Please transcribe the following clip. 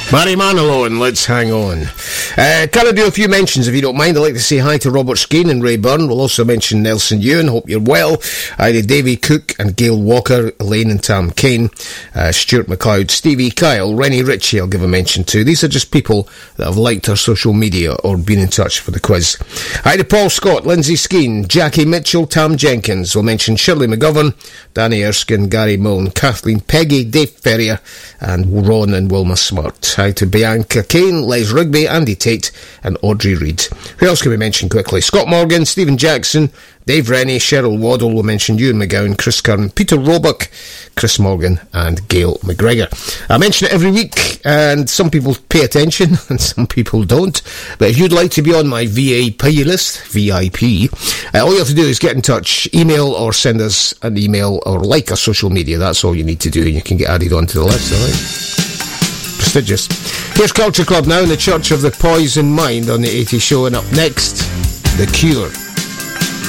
Barry Manilow and Let's Hang On. Can I do a few mentions if you don't mind? I'd like to say hi to Robert Skeen and Ray Byrne. We'll also mention Nelson Ewan, hope you're well. Hi to Davy Cook and Gail Walker, Elaine and Tam Kane, Stuart McLeod, Stevie Kyle, Rennie Ritchie I'll give a mention to. These are just people that have liked our social media or been in touch for the quiz. Hi to Paul Scott, Lindsay Skeen, Jackie Mitchell, Tam Jenkins. We'll mention Shirley McGovern, Danny Erskine, Gary Milne, Kathleen Peggy, Dave Ferrier and Ron and Wilma Smart. Hi to Bianca Kane, Les Rigby, Andy Tate and Audrey Reid. Who else can we mention quickly? Scott Morgan, Stephen Jackson, Dave Rennie, Cheryl Waddle, we'll mention Ewan McGowan, Chris Curran, Peter Roebuck, Chris Morgan and Gail McGregor. I mention it every week and some people pay attention and some people don't, but if you'd like to be on my VIP list, VIP, all you have to do is get in touch, email or send us an email or like our social media. That's all you need to do and you can get added onto the list, alright? Prestigious. Here's Culture Club now in the Church of the Poison Mind on the 80s show, and up next, The Cure.